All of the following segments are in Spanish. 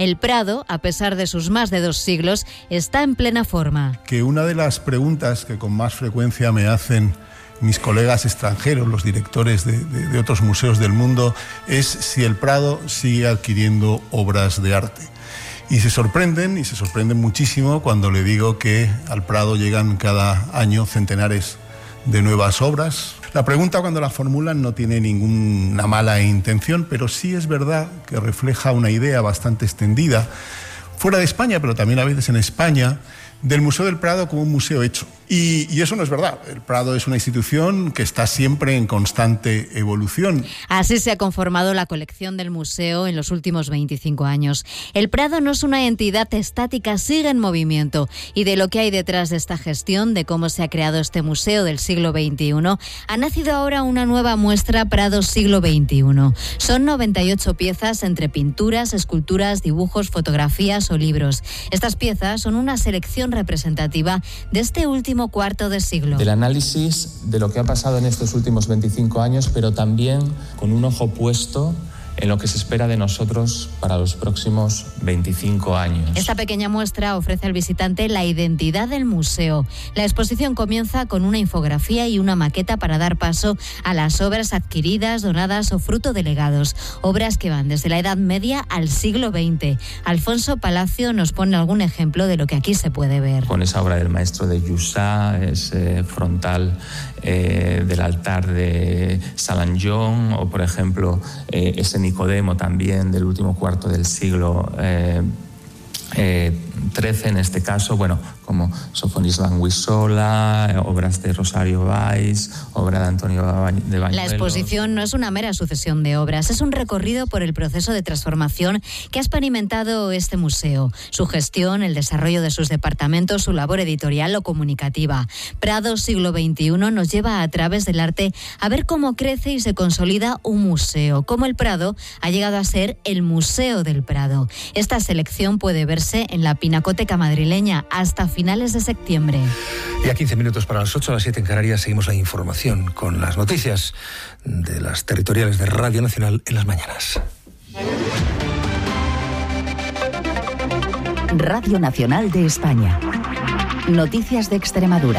El Prado, a pesar de sus más de 2 siglos, está en plena forma. Que una de las preguntas que con más frecuencia me hacen mis colegas extranjeros, los directores de otros museos del mundo, es si el Prado sigue adquiriendo obras de arte. Y se sorprenden muchísimo cuando le digo que al Prado llegan cada año centenares de nuevas obras. La pregunta, cuando la formulan, no tiene ninguna mala intención, pero sí es verdad que refleja una idea bastante extendida, fuera de España, pero también a veces en España, del Museo del Prado como un museo hecho. Y eso no es verdad. El Prado es una institución que está siempre en constante evolución. Así se ha conformado la colección del museo en los últimos 25 años. El Prado no es una entidad estática, sigue en movimiento. Y de lo que hay detrás de esta gestión, de cómo se ha creado este museo del siglo XXI, ha nacido ahora una nueva muestra Prado siglo XXI. Son 98 piezas entre pinturas, esculturas, dibujos, fotografías o libros. Estas piezas son una selección representativa de este último cuarto de siglo. Del análisis de lo que ha pasado en estos últimos 25 años, pero también con un ojo puesto en lo que se espera de nosotros para los próximos 25 años. Esta pequeña muestra ofrece al visitante la identidad del museo. La exposición comienza con una infografía y una maqueta para dar paso a las obras adquiridas, donadas o fruto de legados. Obras que van desde la Edad Media al siglo XX. Alfonso Palacio nos pone algún ejemplo de lo que aquí se puede ver. Con esa obra del maestro de Jussá, ese frontal del altar de Salanjón, o por ejemplo ese Nicodemo también del último cuarto del siglo XIII, en este caso, bueno, como Sofonis Languissola, obras de Rosario Valls, obra de Antonio de Bañuelos. La exposición no es una mera sucesión de obras, es un recorrido por el proceso de transformación que ha experimentado este museo, su gestión, el desarrollo de sus departamentos, su labor editorial o comunicativa. Prado siglo XXI nos lleva a través del arte a ver cómo crece y se consolida un museo, cómo el Prado ha llegado a ser el Museo del Prado. Esta selección puede verse en la Pinacoteca madrileña hasta finales de septiembre. Y a 15 minutos para las 8, a las 7 en Canarias, seguimos la información con las noticias de las territoriales de Radio Nacional en las mañanas. Radio Nacional de España. Noticias de Extremadura.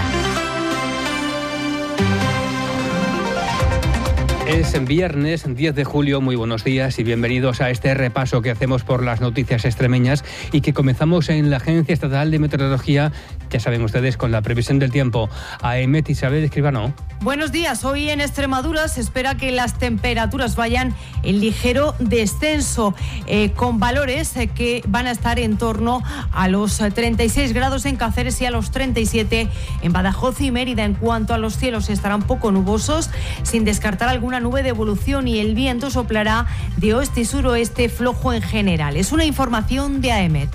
Es viernes 10 de julio, muy buenos días y bienvenidos a este repaso que hacemos por las noticias extremeñas y que comenzamos en la Agencia Estatal de Meteorología, ya saben ustedes, con la previsión del tiempo. AEMET, Isabel Escribano. Buenos días, hoy en Extremadura se espera que las temperaturas vayan en ligero descenso, con valores que van a estar en torno a los 36 grados en Cáceres y a los 37 en Badajoz y Mérida. En cuanto a los cielos, estarán poco nubosos, sin descartar alguna nube de evolución, y el viento soplará de oeste y suroeste flojo en general. Es una información de AEMET.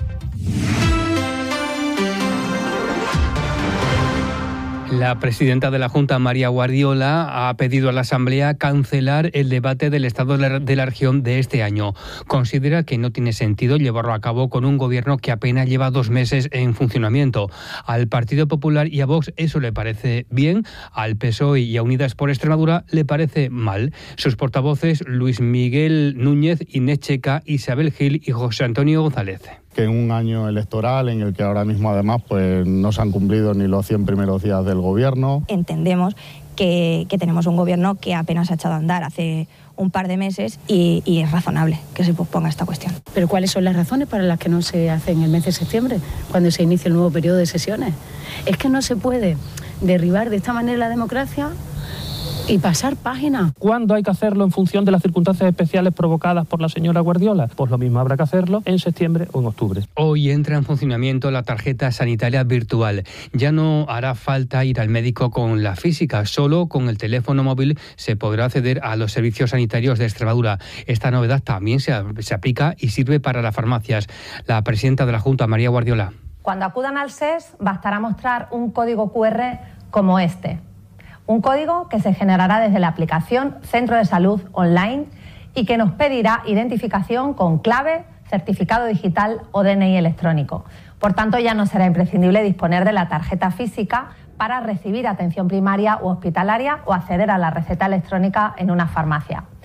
La presidenta de la Junta, María Guardiola, ha pedido a la Asamblea cancelar el debate del estado de la región de este año. Considera que no tiene sentido llevarlo a cabo con un gobierno que apenas lleva 2 meses en funcionamiento. Al Partido Popular y a Vox eso le parece bien, al PSOE y a Unidas por Extremadura le parece mal. Sus portavoces, Luis Miguel Núñez, Inés Checa, Isabel Gil y José Antonio González. Que en un año electoral en el que ahora mismo además pues no se han cumplido ni los 100 primeros días del gobierno. Entendemos que tenemos un gobierno que apenas ha echado a andar hace un par de meses y es razonable que se posponga esta cuestión. ¿Pero cuáles son las razones para las que no se hace en el mes de septiembre, cuando se inicia el nuevo periodo de sesiones? Es que no se puede derribar de esta manera la democracia y pasar página. ¿Cuándo hay que hacerlo en función de las circunstancias especiales provocadas por la señora Guardiola? Pues lo mismo habrá que hacerlo en septiembre o en octubre. Hoy entra en funcionamiento la tarjeta sanitaria virtual. Ya no hará falta ir al médico con la física, solo con el teléfono móvil se podrá acceder a los servicios sanitarios de Extremadura. Esta novedad también se aplica y sirve para las farmacias. La presidenta de la Junta, María Guardiola. Cuando acudan al SES bastará mostrar un código QR como este. Un código que se generará desde la aplicación Centro de Salud Online y que nos pedirá identificación con clave, certificado digital o DNI electrónico. Por tanto, ya no será imprescindible disponer de la tarjeta física para recibir atención primaria u hospitalaria o acceder a la receta electrónica en una farmacia.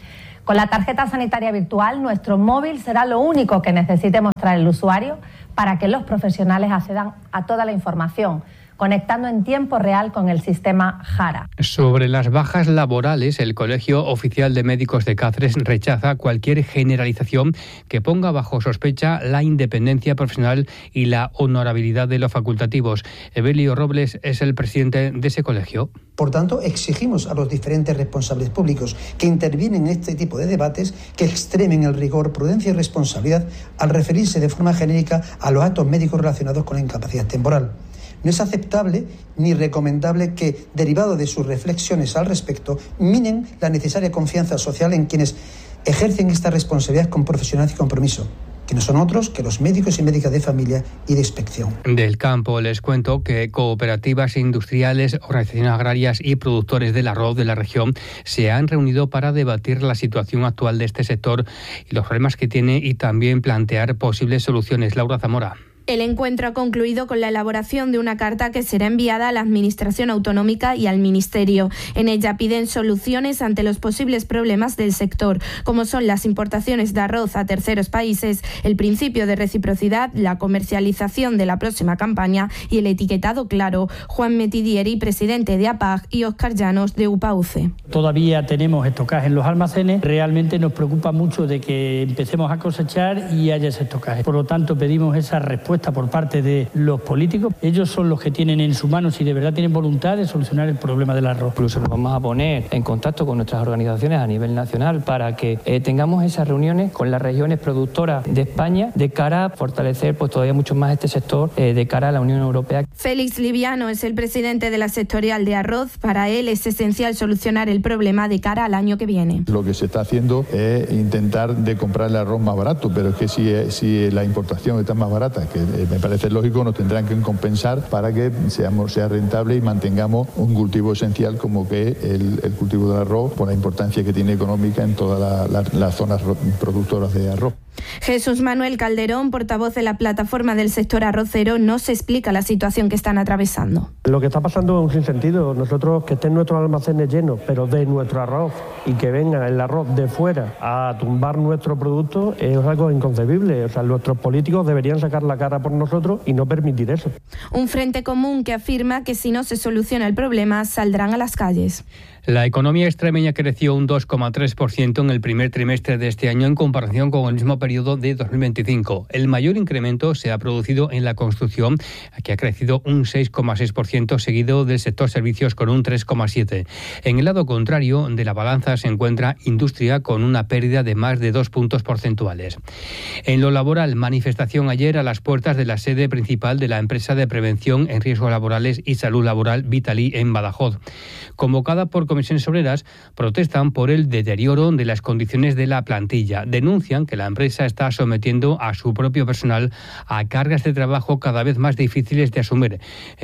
Con la tarjeta sanitaria virtual, nuestro móvil será lo único que necesite mostrar el usuario para que los profesionales accedan a toda la información, conectando en tiempo real con el sistema JARA. Sobre las bajas laborales, el Colegio Oficial de Médicos de Cáceres rechaza cualquier generalización que ponga bajo sospecha la independencia profesional y la honorabilidad de los facultativos. Evelio Robles es el presidente de ese colegio. Por tanto, exigimos a los diferentes responsables públicos que intervienen en este tipo de debates que extremen el rigor, prudencia y responsabilidad al referirse de forma genérica a los actos médicos relacionados con la incapacidad temporal. No es aceptable ni recomendable que, derivado de sus reflexiones al respecto, minen la necesaria confianza social en quienes ejercen esta responsabilidad con profesionalidad y compromiso, que no son otros que los médicos y médicas de familia y de inspección. Del campo les cuento que cooperativas industriales, organizaciones agrarias y productores del arroz de la región se han reunido para debatir la situación actual de este sector y los problemas que tiene y también plantear posibles soluciones. Laura Zamora. El encuentro ha concluido con la elaboración de una carta que será enviada a la Administración Autonómica y al Ministerio. En ella piden soluciones ante los posibles problemas del sector, como son las importaciones de arroz a terceros países, el principio de reciprocidad, la comercialización de la próxima campaña y el etiquetado claro. Juan Metidieri, presidente de APAG, y Óscar Llanos, de UPAUCE. Todavía tenemos estocaje en los almacenes. Realmente nos preocupa mucho de que empecemos a cosechar y haya ese estocaje. Por lo tanto, pedimos esa respuesta por parte de los políticos. Ellos son los que tienen en su mano, si de verdad tienen voluntad, de solucionar el problema del arroz. Incluso nos vamos a poner en contacto con nuestras organizaciones a nivel nacional para que tengamos esas reuniones con las regiones productoras de España de cara a fortalecer todavía mucho más este sector de cara a la Unión Europea. Félix Liviano es el presidente de la sectorial de arroz. Para él es esencial solucionar el problema de cara al año que viene. Lo que se está haciendo es intentar de comprar el arroz más barato, pero es que si la importación está más barata, que me parece lógico, nos tendrán que compensar para que sea rentable y mantengamos un cultivo esencial como que el cultivo del arroz, por la importancia que tiene económica en todas las zonas productoras de arroz. Jesús Manuel Calderón, portavoz de la plataforma del sector arrocero, no se explica la situación que están atravesando. Lo que está pasando es un sinsentido. Nosotros, que estén nuestros almacenes llenos, pero de nuestro arroz, y que venga el arroz de fuera a tumbar nuestro producto, es algo inconcebible. O sea, nuestros políticos deberían sacar la cara por nosotros y no permitir eso. Un frente común que afirma que si no se soluciona el problema, saldrán a las calles. La economía extremeña creció un 2,3% en el primer trimestre de este año en comparación con el mismo periodo de 2025. El mayor incremento se ha producido en la construcción, que ha crecido un 6,6%, seguido del sector servicios con un 3,7%. En el lado contrario de la balanza se encuentra industria con una pérdida de más de 2 puntos porcentuales. En lo laboral, manifestación ayer a las puertas de la sede principal de la empresa de prevención en riesgos laborales y salud laboral Vitali en Badajoz. Convocada por comisiones obreras, protestan por el deterioro de las condiciones de la plantilla. Denuncian que la empresa está sometiendo a su propio personal a cargas de trabajo cada vez más difíciles de asumir,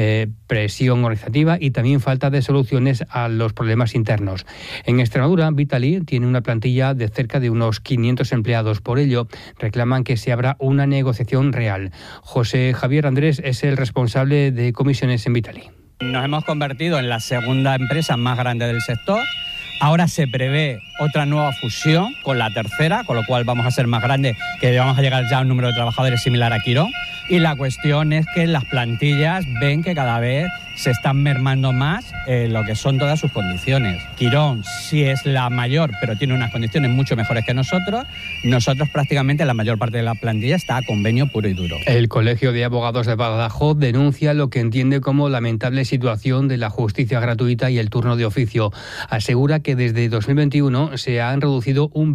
presión organizativa y también falta de soluciones a los problemas internos. En Extremadura, Vitali tiene una plantilla de cerca de unos 500 empleados. Por ello, reclaman que se abra una negociación real. José Javier Andrés es el responsable de comisiones en Vitali. Nos hemos convertido en la segunda empresa más grande del sector. Ahora se prevé otra nueva fusión con la tercera, con lo cual vamos a ser más grandes, que vamos a llegar ya a un número de trabajadores similar a Quirón. Y la cuestión es que las plantillas ven que cada vez se están mermando más lo que son todas sus condiciones. Quirón sí es la mayor, pero tiene unas condiciones mucho mejores que nosotros. Nosotros prácticamente la mayor parte de la plantilla está a convenio puro y duro. El Colegio de Abogados de Badajoz denuncia lo que entiende como lamentable situación de la justicia gratuita y el turno de oficio. Asegura que desde 2021 se han reducido un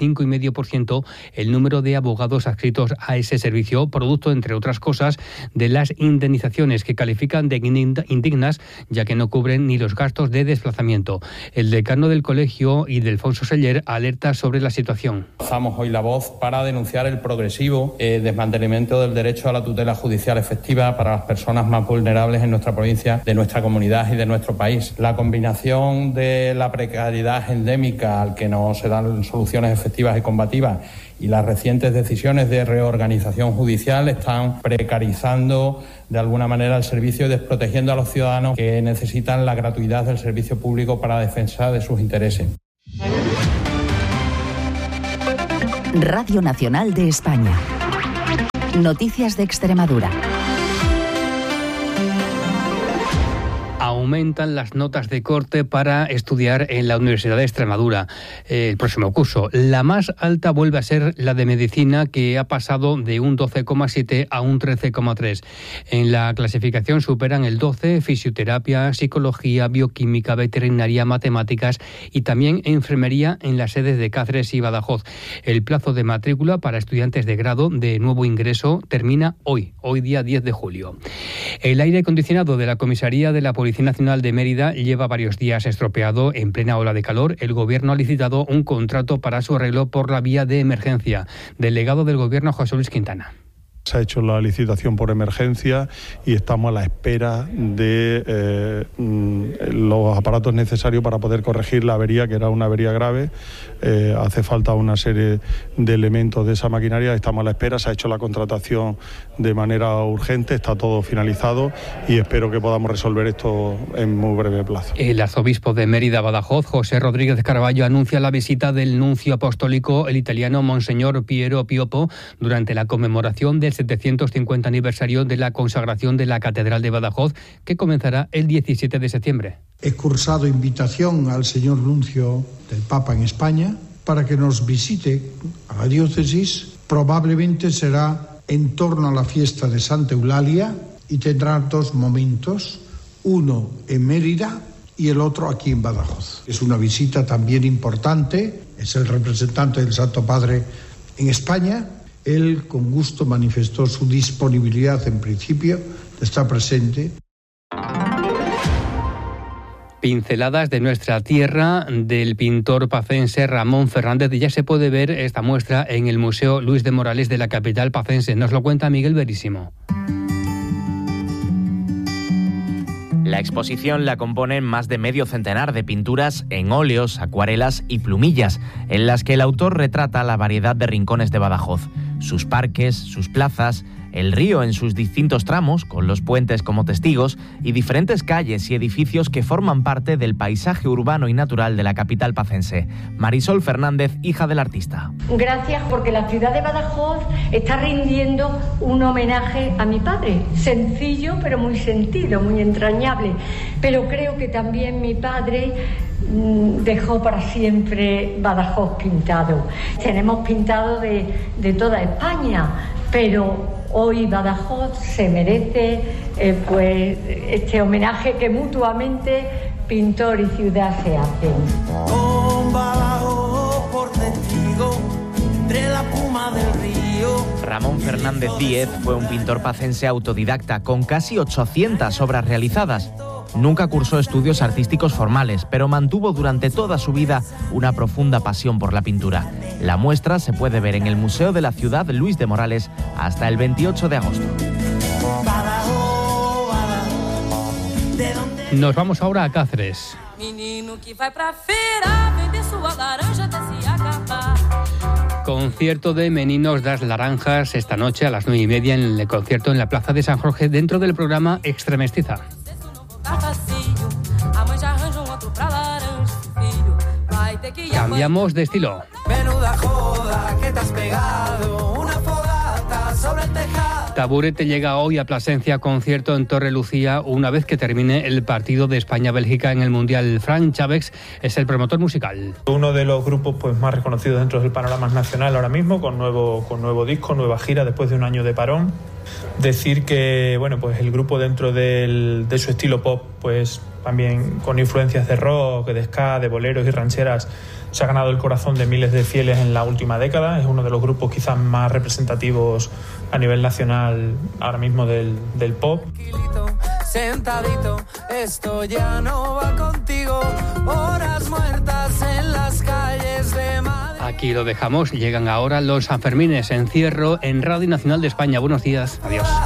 25,5% el número de abogados adscritos a ese servicio, producto, entre otras cosas, de las indemnizaciones que califican de indignas, ya que no cubren ni los gastos de desplazamiento. El decano del colegio, Ildefonso Seller, alerta sobre la situación. Alzamos hoy la voz para denunciar el progresivo desmantelamiento del derecho a la tutela judicial efectiva para las personas más vulnerables en nuestra provincia, de nuestra comunidad y de nuestro país. La combinación de la precariedad endémica al que no se dan soluciones efectivas y combativas y las recientes decisiones de reorganización judicial están precarizando de alguna manera el servicio y desprotegiendo a los ciudadanos que necesitan la gratuidad del servicio público para la defensa de sus intereses. Radio Nacional de España. Noticias de Extremadura. Aumentan las notas de corte para estudiar en la Universidad de Extremadura el próximo curso. La más alta vuelve a ser la de Medicina, que ha pasado de un 12,7 a un 13,3. En la clasificación superan el 12 Fisioterapia, Psicología, Bioquímica, Veterinaria, Matemáticas y también Enfermería en las sedes de Cáceres y Badajoz. El plazo de matrícula para estudiantes de grado de nuevo ingreso termina hoy día 10 de julio. El aire acondicionado de la Comisaría de la Policía Nacional de Mérida lleva varios días estropeado en plena ola de calor. El Gobierno ha licitado un contrato para su arreglo por la vía de emergencia. Delegado del Gobierno, José Luis Quintana. Se ha hecho la licitación por emergencia y estamos a la espera de los aparatos necesarios para poder corregir la avería, que era una avería grave. Hace falta una serie de elementos de esa maquinaria. Estamos a la espera. Se ha hecho la contratación de manera urgente, está todo finalizado y espero que podamos resolver esto en muy breve plazo. El arzobispo de Mérida, Badajoz, José Rodríguez Carballo, anuncia la visita del nuncio apostólico, el italiano Monseñor Piero Piopo, durante la conmemoración del 750 aniversario de la consagración de la Catedral de Badajoz, que comenzará el 17 de septiembre. He cursado invitación al señor nuncio del Papa en España para que nos visite a la diócesis. Probablemente será en torno a la fiesta de Santa Eulalia y tendrá dos momentos, uno en Mérida y el otro aquí en Badajoz. Es una visita también importante, es el representante del Santo Padre en España. Él con gusto manifestó su disponibilidad en principio de estar presente. Pinceladas de nuestra tierra del pintor pacense Ramón Fernández. Ya se puede ver esta muestra en el Museo Luis de Morales de la capital pacense. Nos lo cuenta Miguel Verísimo. La exposición la componen más de medio centenar de pinturas en óleos, acuarelas y plumillas, en las que el autor retrata la variedad de rincones de Badajoz, sus parques, sus plazas, el río en sus distintos tramos, con los puentes como testigos, y diferentes calles y edificios que forman parte del paisaje urbano y natural de la capital pacense. Marisol Fernández, hija del artista. Gracias, porque la ciudad de Badajoz está rindiendo un homenaje a mi padre, sencillo pero muy sentido, muy entrañable. Pero creo que también mi padre dejó para siempre Badajoz pintado. Tenemos pintado de toda España, pero hoy Badajoz se merece pues este homenaje que mutuamente pintor y ciudad se hacen. Con Badajoz por testigo entre la puma del río. Ramón Fernández Díez fue un pintor pacense autodidacta con casi 800 obras realizadas. Nunca cursó estudios artísticos formales, pero mantuvo durante toda su vida una profunda pasión por la pintura. La muestra se puede ver en el Museo de la Ciudad Luis de Morales hasta el 28 de agosto. Nos vamos ahora a Cáceres. Concierto de Meninos das Laranjas esta noche a las 9:30 en el concierto en la Plaza de San Jorge, dentro del programa Extremestiza. Cambiamos de estilo. Menuda joda que te has pegado, una fogata sobre el tejado. Taburete llega hoy a Plasencia, concierto en Torre Lucía, una vez que termine el partido de España-Bélgica en el Mundial. Frank Chávez es el promotor musical. Uno de los grupos pues más reconocidos dentro del panorama nacional ahora mismo, con nuevo disco, nueva gira después de un año de parón. Decir que bueno, pues el grupo dentro de su estilo pop, pues también con influencias de rock, de ska, de boleros y rancheras, se ha ganado el corazón de miles de fieles en la última década. Es uno de los grupos quizás más representativos a nivel nacional ahora mismo del pop. Sentadito, esto ya no va contigo, horas muertas en las calles de Madrid. Aquí lo dejamos, llegan ahora los Sanfermines, encierro en Radio Nacional de España. Buenos días, adiós.